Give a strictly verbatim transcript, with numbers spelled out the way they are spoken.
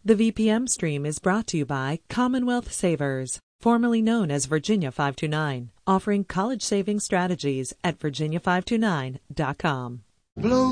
The V P M stream is brought to you by Commonwealth Savers, formerly known as Virginia five two nine, offering college saving strategies at virginia five two nine dot com. Blow